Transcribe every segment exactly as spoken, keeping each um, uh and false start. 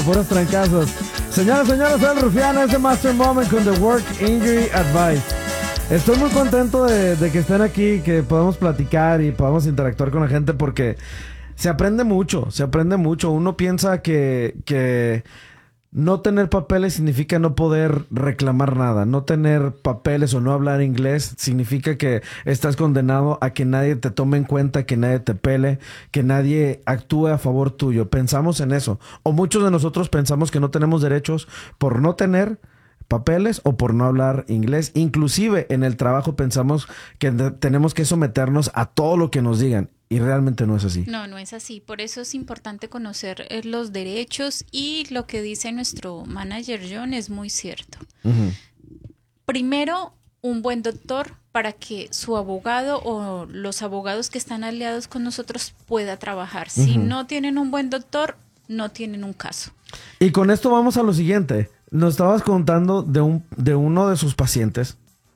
Puros trancazos. Señoras, señores, soy el Rufiano, es de Master Moment con The Work Injury Advice. Estoy muy contento de, de que estén aquí, que podamos platicar y podamos interactuar con la gente porque se aprende mucho, se aprende mucho. Uno piensa que, que no tener papeles significa no poder reclamar nada. No tener papeles o no hablar inglés significa que estás condenado a que nadie te tome en cuenta, que nadie te pele, que nadie actúe a favor tuyo. Pensamos en eso. O muchos de nosotros pensamos que no tenemos derechos por no tener papeles o por no hablar inglés. Inclusive en el trabajo pensamos que de- tenemos que someternos a todo lo que nos digan. Y realmente no es así. No, no es así. Por eso es importante conocer eh, los derechos y lo que dice nuestro manager John es muy cierto. Ujú. Primero, un buen doctor para que su abogado o los abogados que están aliados con nosotros pueda trabajar. Si Ujú. no tienen un buen doctor, no tienen un caso. Y con esto vamos a lo siguiente. Nos estabas contando de un de uno de sus pacientes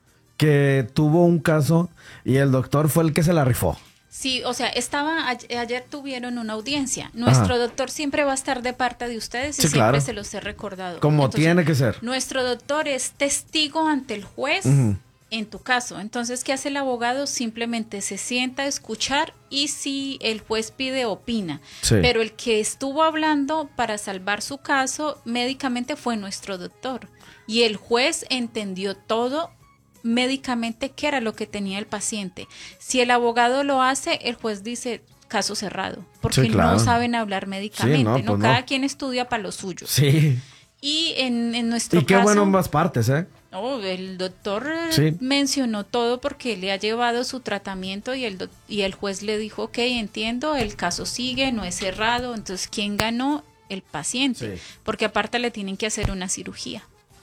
que tuvo un caso y el doctor fue el que se la rifó. Sí, o sea, estaba a- ayer tuvieron una audiencia. Nuestro Ajá. doctor siempre va a estar de parte de ustedes y Sí, siempre claro. se los he recordado. Como Entonces, tiene que ser. nuestro doctor es testigo ante el juez Ujú. en tu caso. Entonces, ¿qué hace el abogado? Simplemente se sienta a escuchar y si el juez pide, opina. Sí. Pero el que estuvo hablando para salvar su caso médicamente fue nuestro doctor. Y el juez entendió todo médicamente qué era lo que tenía el paciente. Si el abogado lo hace, el juez dice caso cerrado, porque Sí, claro. no saben hablar médicamente, Sí, no, ¿no? pues no. Cada quien estudia para lo suyo. Sí. Y en, en nuestro Y qué caso, bueno ambas partes, ¿eh? no, el doctor eh, Sí. mencionó todo porque le ha llevado su tratamiento y el, doc- y el juez le dijo, ok, entiendo, el caso sigue, no es cerrado, entonces ¿quién ganó? El paciente, Sí. porque aparte le tienen que hacer una cirugía.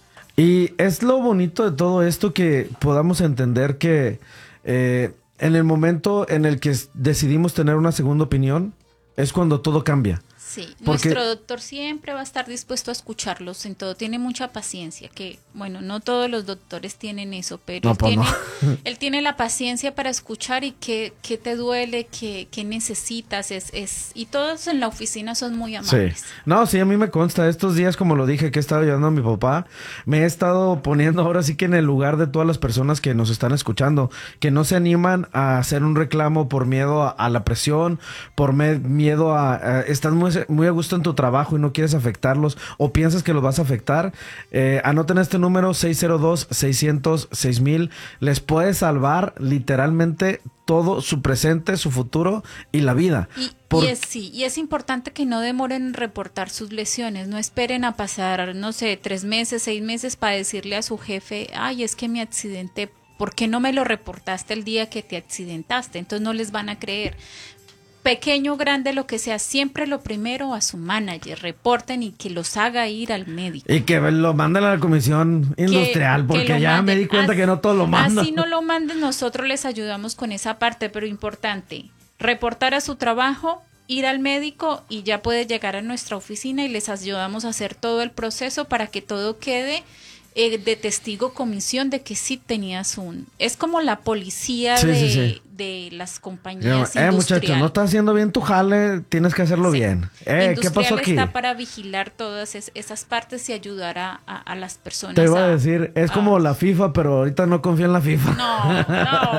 Y es lo bonito de todo esto que podamos entender que eh, en el momento en el que s- decidimos tener una segunda opinión es cuando todo cambia. Sí, Porque- nuestro doctor siempre va a estar dispuesto a escucharlos en todo, tiene mucha paciencia, que bueno, no todos los doctores tienen eso, pero No, él, pues tiene, no. él tiene la paciencia para escuchar y qué, qué te duele, qué, qué necesitas, es, es, y todos en la oficina son muy Sí. amables. No, sí, a mí me consta. Estos días, como lo dije, que he estado ayudando a mi papá, me he estado poniendo ahora sí que en el lugar de todas las personas que nos están escuchando, que no se animan a hacer un reclamo por miedo a, a la presión, por me- miedo a, a- estás muy, muy a gusto en tu trabajo y no quieres afectarlos o piensas que los vas a afectar. Eh, anoten este número seis cero dos, seis cero cero, seis mil. Les puede salvar literalmente todo su presente, su futuro y la vida. Y, Por- y es sí, y es importante que no demoren en reportar sus lesiones, no esperen a pasar, no sé, tres meses, seis meses para decirle a su jefe, ay, es que me accidenté, ¿por qué no me lo reportaste el día que te accidentaste? Entonces no les van a creer. Pequeño, grande, lo que sea, siempre lo primero a su manager, reporten y que los haga ir al médico. Y que lo manden a la comisión industrial, que porque lo ya me manden. di cuenta Así- que no todos lo mandan. Así no lo manden, nosotros les ayudamos con esa parte, pero importante, reportar a su trabajo, ir al médico y ya puede llegar a nuestra oficina y les ayudamos a hacer todo el proceso para que todo quede eh, de testigo comisión de que sí tenías un... Es como la policía Sí, de, sí, sí. de las eh, compañías muchacho, industriales. no estás haciendo bien tu jale, tienes que hacerlo Sí. bien. Eh, ¿qué pasó Industrial aquí? está para vigilar todas es- esas partes y ayudar a, a- a las personas. Te iba a a- decir, es como a- la FIFA, pero ahorita no confío en la FIFA. No, no.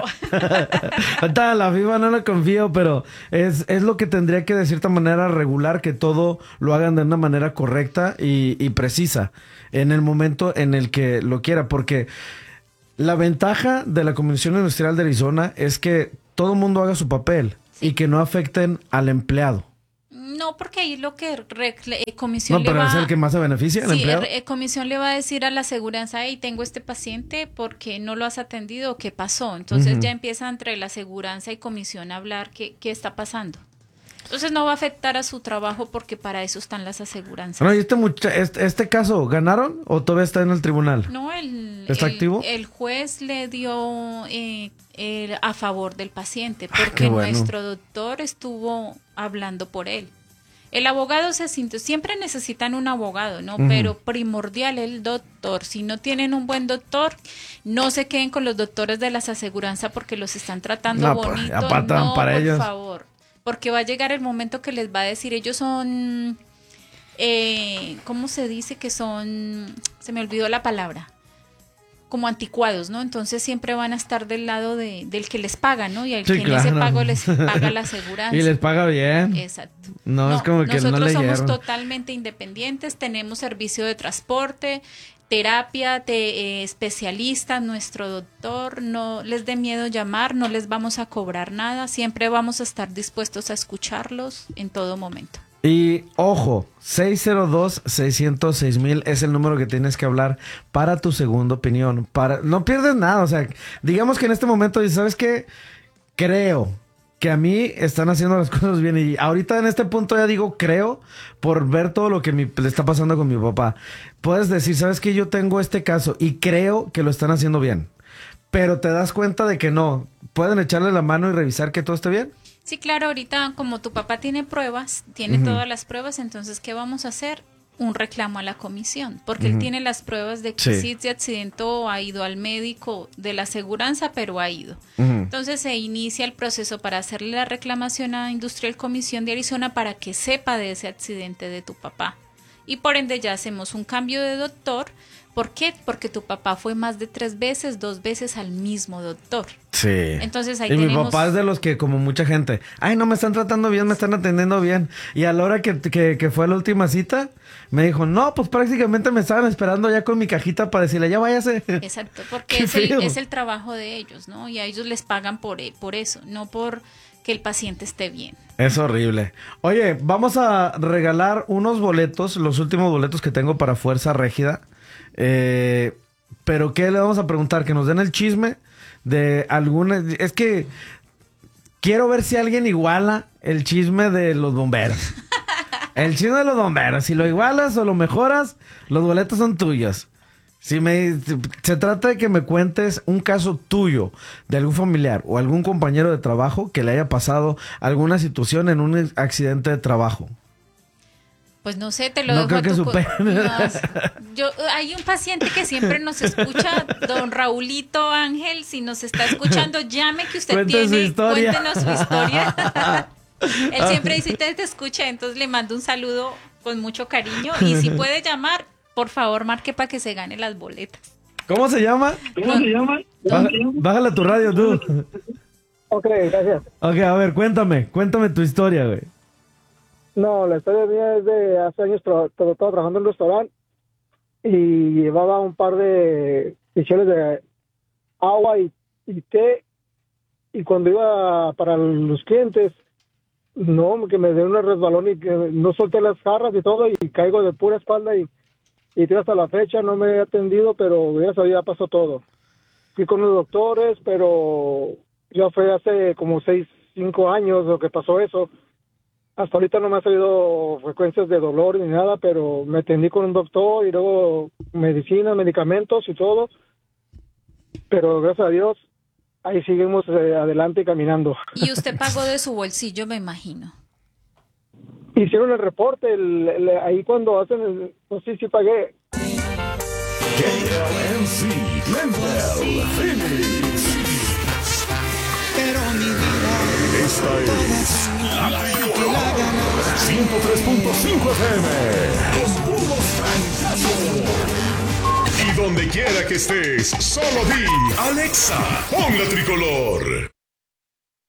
Ahorita en la FIFA no la confío, pero es, es lo que tendría que de cierta manera regular, que todo lo hagan de una manera correcta y, y precisa en el momento en el que lo quiera, porque la ventaja de la Comisión Industrial de Arizona es que todo el mundo haga su papel Sí. y que no afecten al empleado. No, porque ahí lo que re- eh, comisión No, le pero va es el que más se beneficia, el sí, empleado. eh, comisión le va a decir a la aseguranza, hey, tengo este paciente, ¿por qué no lo has atendido? ¿Qué pasó? Entonces Ujú. ya empieza entre la aseguranza y comisión a hablar qué, qué está pasando. Entonces no va a afectar a su trabajo porque para eso están las aseguranzas. No, y este, mucha- este, este caso, ¿ganaron o todavía está en el tribunal? No, el, ¿Está el- activo? el juez le dio eh, el- a favor del paciente Ah, porque qué bueno. nuestro doctor estuvo hablando por él. El abogado se sintió, siempre necesitan un abogado, ¿no? Ujú. Pero primordial el doctor. Si no tienen un buen doctor, no se queden con los doctores de las aseguranzas porque los están tratando No, pues, bonito. apartan no, para por ellos. favor. Porque va a llegar el momento que les va a decir, ellos son eh, ¿cómo se dice? Que son, se me olvidó la palabra, como anticuados, ¿no? Entonces siempre van a estar del lado de, del que les paga, ¿no? Y al Sí, que en claro. ese pago les paga la aseguranza. Y les paga bien. Exacto. No, es como que no nosotros leyeron. somos totalmente independientes, tenemos servicio de transporte, terapia, te, eh, especialistas, nuestro doctor, no les dé miedo llamar, no les vamos a cobrar nada, siempre vamos a estar dispuestos a escucharlos en todo momento. Y ojo, seis cero dos, seis cero seis mil es el número que tienes que hablar para tu segunda opinión. Para, no pierdes nada, o sea, digamos que en este momento dices, ¿sabes qué? Creo que a mí están haciendo las cosas bien. Y ahorita en este punto ya digo creo por ver todo lo que mi, le está pasando con mi papá. Puedes decir, ¿sabes qué? Yo tengo este caso y creo que lo están haciendo bien. Pero te das cuenta de que no. ¿Pueden echarle la mano y revisar que todo esté bien? Sí, claro, ahorita como tu papá tiene pruebas, tiene uh-huh. todas las pruebas, entonces, ¿qué vamos a hacer? Un reclamo a la comisión, porque uh-huh. él tiene las pruebas de que sí, sí se accidentó, ha ido al médico de la aseguranza, pero ha ido. Uh-huh. Entonces se inicia el proceso para hacerle la reclamación a Industrial Comisión de Arizona para que sepa de ese accidente de tu papá. Y por ende ya hacemos un cambio de doctor. ¿Por qué? Porque tu papá fue más de tres veces, dos veces al mismo doctor. Sí. Entonces ahí y tenemos... mi papá es de los que, como mucha gente, ay, no me están tratando bien, me están atendiendo bien. Y a la hora que, que, que fue la última cita, me dijo, no, pues prácticamente me estaban esperando ya con mi cajita para decirle, ya váyase. Exacto, porque es el, es el trabajo de ellos, ¿no? Y a ellos les pagan por, por eso, no por que el paciente esté bien. Es horrible. Oye, vamos a regalar unos boletos, los últimos boletos que tengo para Fuerza Régida. Eh, pero ¿qué le vamos a preguntar? Que nos den el chisme de alguna... Es que quiero ver si alguien iguala el chisme de los bomberos. El chisme de los bomberos. Si lo igualas o lo mejoras, los boletos son tuyos. Si me se trata de que me cuentes un caso tuyo de algún familiar o algún compañero de trabajo que le haya pasado alguna situación en un accidente de trabajo. Pues no sé, te lo no dejo creo a tu... que superen. No, yo, hay un paciente que siempre nos escucha, don Raulito Ángel, si nos está escuchando, llame que usted Cuente tiene, su historia. Cuéntenos su historia. Él siempre dice, usted te escucha, entonces le mando un saludo con mucho cariño y si puede llamar, por favor, marque para que se gane las boletas. ¿Cómo se llama? ¿Cómo no, se llama? Baja, bájale a tu radio, tú. Ok, gracias. Ok, a ver, cuéntame, cuéntame tu historia, güey. No, la historia mía es de hace años, pero estaba trabajando en un restaurante y llevaba un par de pichones de agua y, y té, y cuando iba para los clientes, no, que me dio un resbalón y que no solté las jarras y todo y caigo de pura espalda y, y hasta la fecha no me he atendido, pero ya sabía, pasó todo. Fui con los doctores, pero ya fue hace como seis, cinco años lo que pasó eso. Hasta ahorita no me ha salido frecuencias de dolor ni nada, pero me atendí con un doctor y luego medicina, medicamentos y todo. Pero gracias a Dios, ahí seguimos eh, adelante caminando. Y usted pagó de su bolsillo, me imagino. Hicieron el reporte, el, el, ahí cuando hacen el... Pues sí, sí pagué. K L M C, Glendale, Phoenix. Pero mi vida... Esta es La Tricolor, ciento tres punto cinco F M. Los puros trancazos. Y donde quiera que estés, solo di, Alexa, pon La Tricolor.